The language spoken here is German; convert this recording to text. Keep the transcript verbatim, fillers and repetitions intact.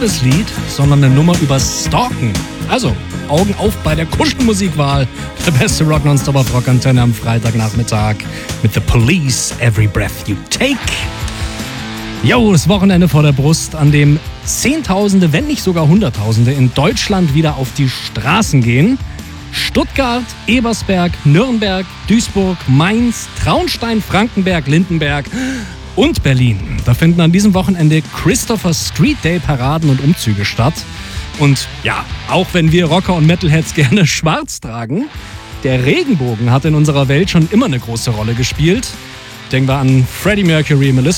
Liebeslied, sondern eine Nummer über Stalken. Also, Augen auf bei der Kuschelmusikwahl. Der beste Rock Nonstop auf Rockantenne am Freitagnachmittag mit The Police, Every Breath You Take. Jo, das Wochenende vor der Brust, an dem Zehntausende, wenn nicht sogar Hunderttausende in Deutschland wieder auf die Straßen gehen. Stuttgart, Ebersberg, Nürnberg, Duisburg, Mainz, Traunstein, Frankenberg, Lindenberg und Berlin. Da finden an diesem Wochenende Christopher Street Day Paraden und Umzüge statt. Und ja, auch wenn wir Rocker und Metalheads gerne schwarz tragen, der Regenbogen hat in unserer Welt schon immer eine große Rolle gespielt. Denken wir an Freddie Mercury, Melissa